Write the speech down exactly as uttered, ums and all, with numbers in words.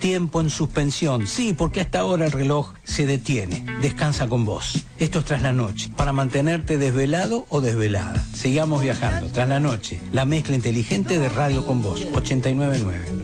tiempo en suspensión. Sí, porque hasta ahora el reloj se detiene. Descansa con vos. Esto es Tras la Noche, para mantenerte desvelado o desvelada. Sigamos viajando. Tras la Noche, la mezcla inteligente de Radio con Vos, ochenta y nueve punto nueve.